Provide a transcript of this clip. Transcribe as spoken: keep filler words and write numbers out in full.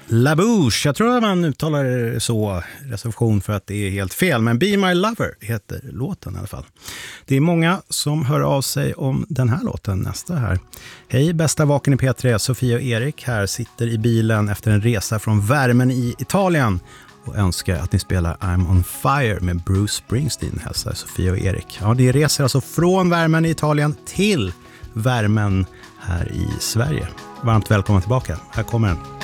La Bouche, jag tror att man uttalar det så, reservation för att det är helt fel, men Be My Lover heter låten i alla fall. Det är många som hör av sig om den här låten, nästa här. Hej, bästa vaken i P tre, Sofia och Erik här, sitter i bilen efter en resa från värmen i Italien och önskar att ni spelar I'm on Fire med Bruce Springsteen, hälsar Sofia och Erik. Ja, det reser alltså från värmen i Italien till värmen här i Sverige. Varmt välkomna tillbaka, här kommer den.